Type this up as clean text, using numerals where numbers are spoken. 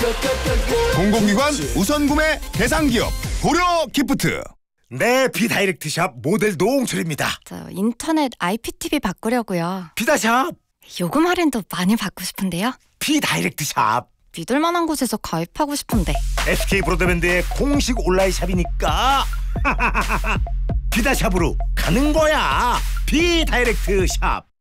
공공기관 우선구매 대상기업 고려기프트. 네, 비다이렉트샵 모델 노홍철입니다. 저 인터넷 IPTV 바꾸려고요. 비다샵. 요금 할인도 많이 받고 싶은데요. 비다이렉트샵. 믿을 만한 곳에서 가입하고 싶은데. SK 브로드밴드의 공식 온라인 샵이니까 비다샵으로 가는 거야. 비다이렉트샵.